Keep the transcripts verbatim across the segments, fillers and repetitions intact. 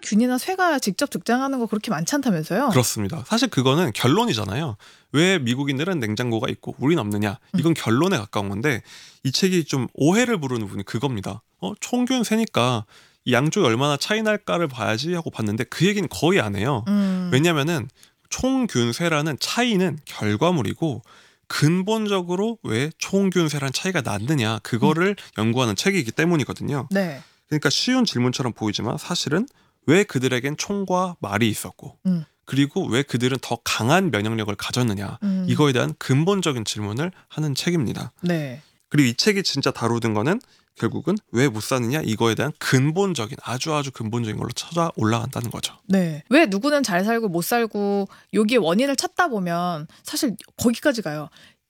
균이나 쇠가 직접 등장하는 거 그렇게 많지 않다면서요? 그렇습니다. 사실 그거는 결론이잖아요. 왜 미국인들은 냉장고가 있고 우린 없느냐. 이건 결론에 가까운 건데 이 책이 좀 오해를 부르는 부분이 그겁니다. 어, 총균 쇠니까 이 양쪽이 얼마나 차이 날까를 봐야지 하고 봤는데 그 얘기는 거의 안 해요. 음. 왜냐면은 총균쇠라는 차이는 결과물이고 근본적으로 왜 총균쇠라는 차이가 났느냐 그거를 음. 연구하는 책이기 때문이거든요. 네. 그러니까 쉬운 질문처럼 보이지만 사실은 왜 그들에겐 총과 말이 있었고 음. 그리고 왜 그들은 더 강한 면역력을 가졌느냐 음. 이거에 대한 근본적인 질문을 하는 책입니다. 네. 그리고 이 책이 진짜 다루는 거는 결국은 왜 못 사느냐 이거에 대한 근본적인 아주 아주 근본적인 걸로 찾아 올라간다는 거죠. 네. 왜 누구는 잘 살고 못 살고 여기에 원인을 찾다 보면 사실 거기까지 가요.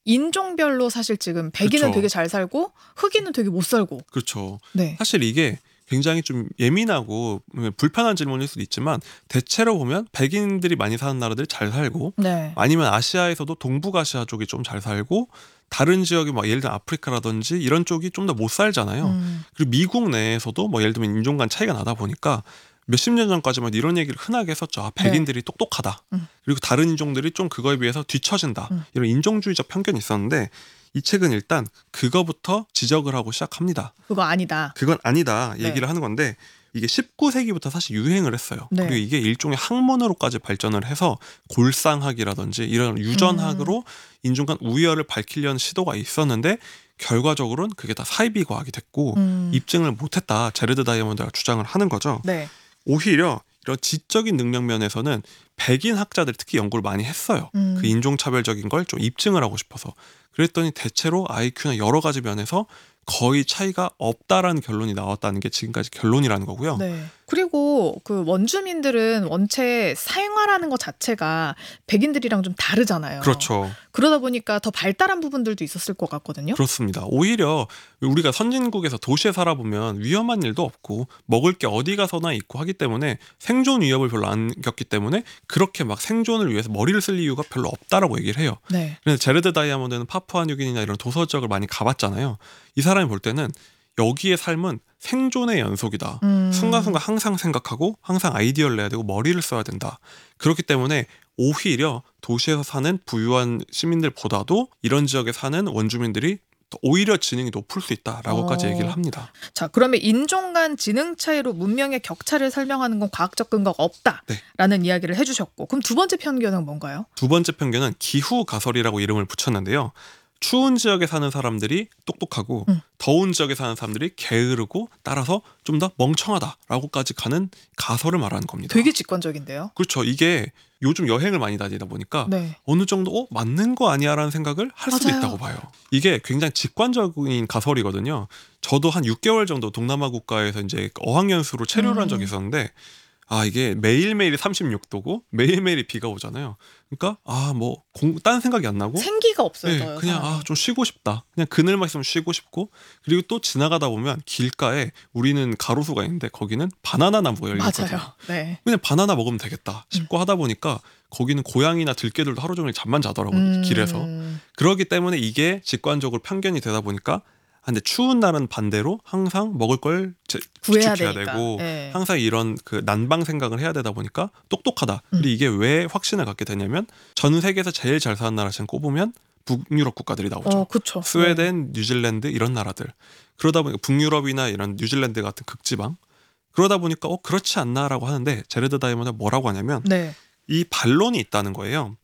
인종별로 사실 지금 백인은 그쵸. 되게 잘 살고 흑인은 되게 못 살고. 그렇죠. 네. 사실 이게 굉장히 좀 예민하고 불편한 질문일 수도 있지만 대체로 보면 백인들이 많이 사는 나라들이 잘 살고 네. 아니면 아시아에서도 동북아시아 쪽이 좀 잘 살고 다른 지역이 뭐 예를 들면 아프리카라든지 이런 쪽이 좀 더 못 살잖아요. 음. 그리고 미국 내에서도 뭐 예를 들면 인종 간 차이가 나다 보니까 몇십 년 전까지만 이런 얘기를 흔하게 했었죠. 아, 백인들이 네. 똑똑하다. 음. 그리고 다른 인종들이 좀 그거에 비해서 뒤처진다. 음. 이런 인종주의적 편견이 있었는데 이 책은 일단 그거부터 지적을 하고 시작합니다. 그거 아니다. 그건 아니다 얘기를 네. 하는 건데 이게 십구 세기부터 사실 유행을 했어요. 네. 그리고 이게 일종의 학문으로까지 발전을 해서 골상학이라든지 이런 유전학으로 음. 인종 간 우열을 밝히려는 시도가 있었는데 결과적으로는 그게 다 사이비 과학이 됐고 음. 입증을 못했다. 제레드 다이아몬드가 주장을 하는 거죠. 네. 오히려 이런 지적인 능력 면에서는 백인 학자들이 특히 연구를 많이 했어요. 음. 그 인종차별적인 걸 좀 입증을 하고 싶어서. 그랬더니 대체로 아이큐나 여러 가지 면에서 거의 차이가 없다라는 결론이 나왔다는 게 지금까지 결론이라는 거고요. 네. 그리고 그 원주민들은 원체 생활하는 것 자체가 백인들이랑 좀 다르잖아요. 그렇죠. 그러다 보니까 더 발달한 부분들도 있었을 것 같거든요. 그렇습니다. 오히려 우리가 선진국에서 도시에 살아보면 위험한 일도 없고 먹을 게 어디 가서나 있고 하기 때문에 생존 위협을 별로 안 겪기 때문에 그렇게 막 생존을 위해서 머리를 쓸 이유가 별로 없다라고 얘기를 해요. 네. 그래서 제레드 다이아몬드는 파푸아뉴기니나 이런 도서 지역을 많이 가봤잖아요. 이 사람이 볼 때는 여기의 삶은 생존의 연속이다. 음. 순간순간 항상 생각하고 항상 아이디어를 내야 되고 머리를 써야 된다. 그렇기 때문에 오히려 도시에서 사는 부유한 시민들보다도 이런 지역에 사는 원주민들이 오히려 지능이 높을 수 있다라고까지 어. 얘기를 합니다. 자, 그러면 인종 간 지능 차이로 문명의 격차를 설명하는 건 과학적 근거가 없다라는 네. 이야기를 해주셨고 그럼 두 번째 편견은 뭔가요? 두 번째 편견은 기후 가설이라고 이름을 붙였는데요. 추운 지역에 사는 사람들이 똑똑하고 음. 더운 지역에 사는 사람들이 게으르고 따라서 좀 더 멍청하다라고까지 가는 가설을 말하는 겁니다. 되게 직관적인데요. 그렇죠. 이게 요즘 여행을 많이 다니다 보니까 네. 어느 정도 어? 맞는 거 아니야라는 생각을 할 맞아요. 수도 있다고 봐요. 이게 굉장히 직관적인 가설이거든요. 저도 한 육 개월 정도 동남아 국가에서 이제 어학연수로 체류를 음. 한 적이 있었는데 아 이게 매일매일이 삼십육 도고 매일매일이 비가 오잖아요. 그러니까 아 뭐 딴 생각이 안 나고 생기가 없어요. 네, 그냥 아 좀 쉬고 싶다. 그냥 그늘만 있으면 쉬고 싶고 그리고 또 지나가다 보면 길가에 우리는 가로수가 있는데 거기는 바나나 나무가 열려있거든요. 맞아요. 네. 그냥 바나나 먹으면 되겠다 싶고 음. 하다 보니까 거기는 고양이나 들개들도 하루 종일 잠만 자더라고요. 음. 길에서. 그렇기 때문에 이게 직관적으로 편견이 되다 보니까 근데 추운 날은 반대로 항상 먹을 걸 구해야 되고 네. 항상 이런 그 난방 생각을 해야 되다 보니까 똑똑하다. 음. 그리고 이게 왜 확신을 갖게 되냐면 전 세계에서 제일 잘 사는 나라 지금 꼽으면 북유럽 국가들이 나오죠. 어, 그쵸. 스웨덴, 네. 뉴질랜드 이런 나라들. 그러다 보니까 북유럽이나 이런 뉴질랜드 같은 극지방. 그러다 보니까 어 그렇지 않나라고 하는데 제레드 다이아몬드가 뭐라고 하냐면 네. 이 반론이 있다는 거예요.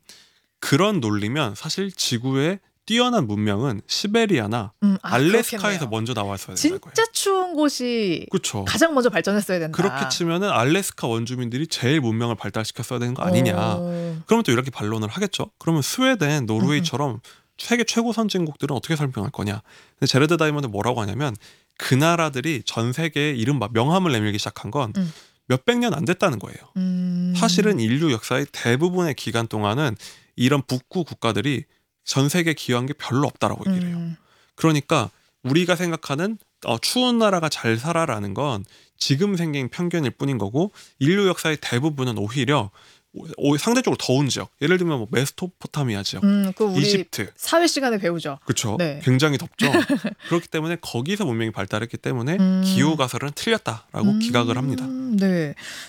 그런 논리면 사실 지구의 뛰어난 문명은 시베리아나 음, 아, 알래스카에서 그렇겠네요. 먼저 나왔어야 된다는 거예요. 진짜 추운 곳이 그쵸. 가장 먼저 발전했어야 된다. 그렇게 치면은 알래스카 원주민들이 제일 문명을 발달시켰어야 되는 거 아니냐. 오. 그러면 또 이렇게 반론을 하겠죠. 그러면 스웨덴, 노르웨이처럼 음흠. 세계 최고 선진국들은 어떻게 설명할 거냐. 근데 제레드 다이몬드 뭐라고 하냐면 그 나라들이 전 세계에 이른바 명함을 내밀기 시작한 건 음. 몇백 년 안 됐다는 거예요. 음. 사실은 인류 역사의 대부분의 기간 동안은 이런 북구 국가들이 전 세계 기여한 게 별로 없다라고 얘기를 해요. 음. 그러니까 우리가 생각하는 어, 추운 나라가 잘 살아라는 건 지금 생긴 편견일 뿐인 거고 인류 역사의 대부분은 오히려 오, 상대적으로 더운 지역, 예를 들면 뭐 메소포타미아 지역, 음, 그 우리 이집트 사회 시간에 배우죠. 그렇죠. 네. 굉장히 덥죠. 그렇기 때문에 거기서 문명이 발달했기 때문에 음. 기후 가설은 틀렸다라고 음. 기각을 합니다. 네,